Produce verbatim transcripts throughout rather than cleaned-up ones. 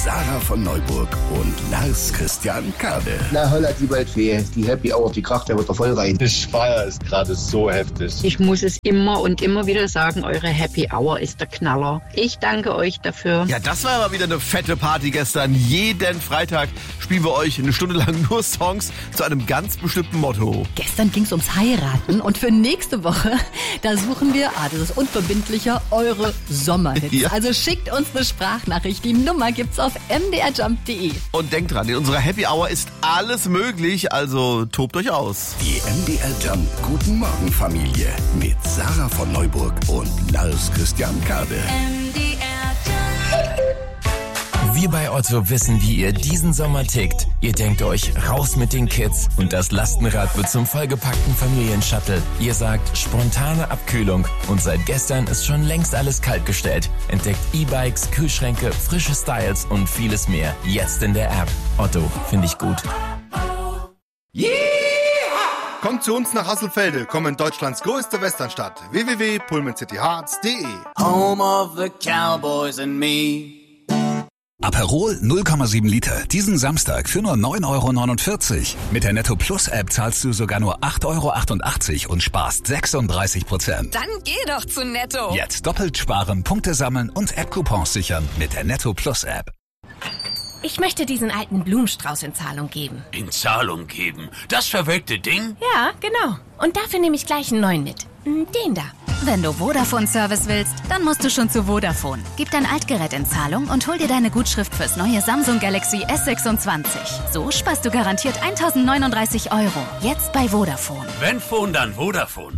Sarah von Neuburg und Lars Christian Kade. Na, holla die Waldfee, die Happy Hour, die kracht ja wieder voll rein. Das Feier ist gerade so heftig. Ich muss es immer und immer wieder sagen, eure Happy Hour ist der Knaller. Ich danke euch dafür. Ja, das war aber wieder eine fette Party gestern. Jeden Freitag spielen wir euch eine Stunde lang nur Songs zu einem ganz bestimmten Motto. Gestern ging es ums Heiraten und für nächste Woche, da suchen wir, ah, das ist unverbindlicher, eure Sommerhits. Ja. Also schickt uns eine Sprachnachricht. Die Nummer gibt's auf m d r jump punkt d e. Und denkt dran, in unserer Happy Hour ist alles möglich, also tobt euch aus. Die M D R Jump Guten Morgen Familie mit Sarah von Neuburg und Lars Christian Kade. M D R Jump. Wir bei Otto wissen, wie ihr diesen Sommer tickt. Ihr denkt euch, raus mit den Kids und das Lastenrad wird zum vollgepackten Familienshuttle. Ihr sagt, spontane Abkühlung und seit gestern ist schon längst alles kaltgestellt. Entdeckt E-Bikes, Kühlschränke, frische Styles und vieles mehr. Jetzt in der App. Otto, finde ich gut. Yeah! Kommt zu uns nach Hasselfelde, komm in Deutschlands größte Westernstadt. w w w punkt pullman city hearts punkt d e. Home of the Cowboys and me. Aperol null Komma sieben Liter, diesen Samstag für nur neun Euro neunundvierzig. Mit der Netto Plus App zahlst du sogar nur acht Euro achtundachtzig und sparst sechsunddreißig Prozent. Dann geh doch zu Netto. Jetzt doppelt sparen, Punkte sammeln und App-Coupons sichern mit der Netto Plus App. Ich möchte diesen alten Blumenstrauß in Zahlung geben. In Zahlung geben? Das verwelkte Ding? Ja, genau. Und dafür nehme ich gleich einen neuen mit. Den da. Wenn du Vodafone-Service willst, dann musst du schon zu Vodafone. Gib dein Altgerät in Zahlung und hol dir deine Gutschrift fürs neue Samsung Galaxy S sechsundzwanzig. So sparst du garantiert eintausendneununddreißig Euro. Jetzt bei Vodafone. Wenn Phone, dann Vodafone.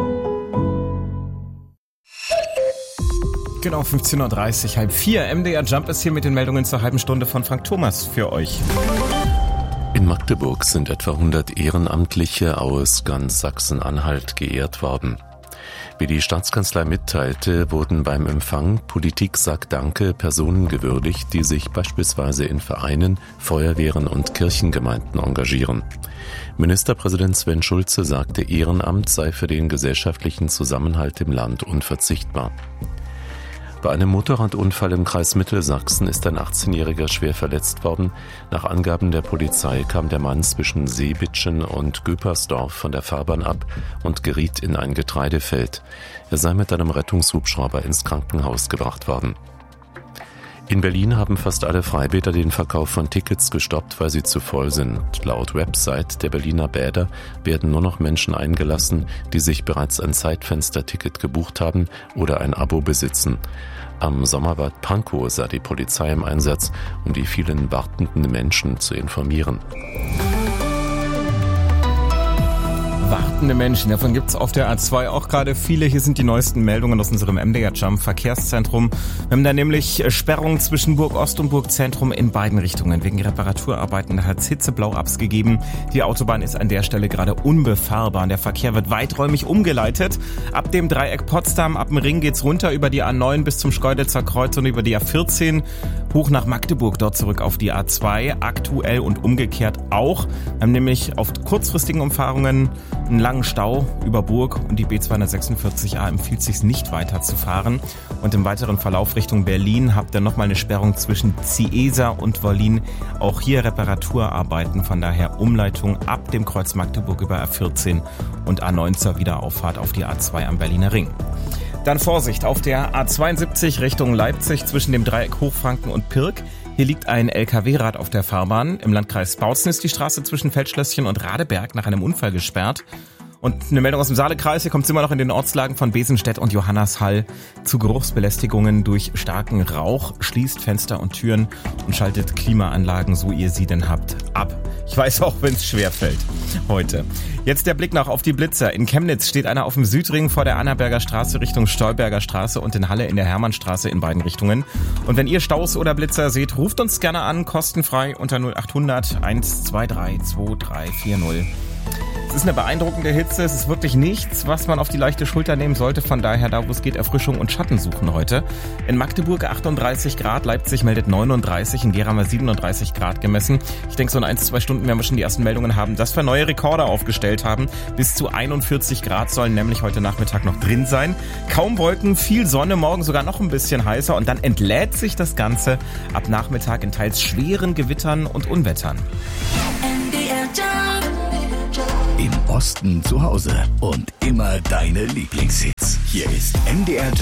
Genau, fünfzehn Uhr dreißig, halb vier. M D R Jump ist hier mit den Meldungen zur halben Stunde von Frank Thomas für euch. In Magdeburg sind etwa hundert Ehrenamtliche aus ganz Sachsen-Anhalt geehrt worden. Wie die Staatskanzlei mitteilte, wurden beim Empfang Politik sagt Danke Personen gewürdigt, die sich beispielsweise in Vereinen, Feuerwehren und Kirchengemeinden engagieren. Ministerpräsident Sven Schulze sagte, Ehrenamt sei für den gesellschaftlichen Zusammenhalt im Land unverzichtbar. Bei einem Motorradunfall im Kreis Mittelsachsen ist ein achtzehnjähriger schwer verletzt worden. Nach Angaben der Polizei kam der Mann zwischen Seebitschen und Göpersdorf von der Fahrbahn ab und geriet in ein Getreidefeld. Er sei mit einem Rettungshubschrauber ins Krankenhaus gebracht worden. In Berlin haben fast alle Freibäder den Verkauf von Tickets gestoppt, weil sie zu voll sind. Laut Website der Berliner Bäder werden nur noch Menschen eingelassen, die sich bereits ein Zeitfensterticket gebucht haben oder ein Abo besitzen. Am Sommerbad Pankow sei die Polizei im Einsatz, um die vielen wartenden Menschen zu informieren. Wartende Menschen, davon gibt's auf der A zwei auch gerade viele. Hier sind die neuesten Meldungen aus unserem M D R Jump Verkehrszentrum. Wir haben da nämlich Sperrungen zwischen Burg Ost und Burg Zentrum in beiden Richtungen. Wegen Reparaturarbeiten da hat's Hitzeblau abgegeben. Die Autobahn ist an der Stelle gerade unbefahrbar. Der Verkehr wird weiträumig umgeleitet. Ab dem Dreieck Potsdam, ab dem Ring geht's runter über die A neun bis zum Schkeuditzer Kreuz und über die A vierzehn hoch nach Magdeburg, dort zurück auf die A zwei. Aktuell und umgekehrt auch. Wir haben nämlich auf kurzfristigen Umfahrungen einen langen Stau über Burg und die B zweihundertsechsundvierzig A empfiehlt sich nicht weiter zu fahren. Und im weiteren Verlauf Richtung Berlin habt ihr nochmal eine Sperrung zwischen Ziesa und Wollin. Auch hier Reparaturarbeiten, von daher Umleitung ab dem Kreuz Magdeburg über A vierzehn und A neun zur Wiederauffahrt auf die A zwei am Berliner Ring. Dann Vorsicht auf der A zweiundsiebzig Richtung Leipzig zwischen dem Dreieck Hochfranken und Pirk. Hier liegt ein L K W-Rad auf der Fahrbahn. Im Landkreis Bautzen ist die Straße zwischen Feldschlösschen und Radeberg nach einem Unfall gesperrt. Und eine Meldung aus dem Saalekreis, hier kommt es immer noch in den Ortslagen von Besenstedt und Johannashall zu Geruchsbelästigungen durch starken Rauch. Schließt Fenster und Türen und schaltet Klimaanlagen, so ihr sie denn habt, ab. Ich weiß auch, wenn es schwerfällt heute. Jetzt der Blick noch auf die Blitzer. In Chemnitz steht einer auf dem Südring vor der Annaberger Straße Richtung Stolberger Straße und in Halle in der Hermannstraße in beiden Richtungen. Und wenn ihr Staus oder Blitzer seht, ruft uns gerne an, kostenfrei unter null acht hundert eins zwei drei zwei drei vier null. Es ist eine beeindruckende Hitze, es ist wirklich nichts, was man auf die leichte Schulter nehmen sollte. Von daher, da wo es geht, Erfrischung und Schatten suchen heute. In Magdeburg achtunddreißig Grad, Leipzig meldet neununddreißig, in Gera haben wir siebenunddreißig Grad gemessen. Ich denke, so in ein, zwei Stunden werden wir schon die ersten Meldungen haben, dass wir neue Rekorde aufgestellt haben. Bis zu einundvierzig Grad sollen nämlich heute Nachmittag noch drin sein. Kaum Wolken, viel Sonne, morgen sogar noch ein bisschen heißer und dann entlädt sich das Ganze ab Nachmittag in teils schweren Gewittern und Unwettern. Im Osten zu Hause und immer deine Lieblingshits. Hier ist M D R